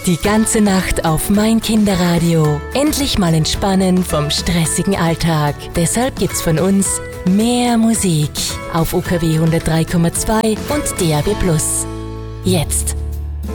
Die ganze Nacht auf mein Kinderradio. Endlich mal entspannen vom stressigen Alltag. Deshalb gibt's von uns mehr Musik auf UKW 103,2 und DAB+. Jetzt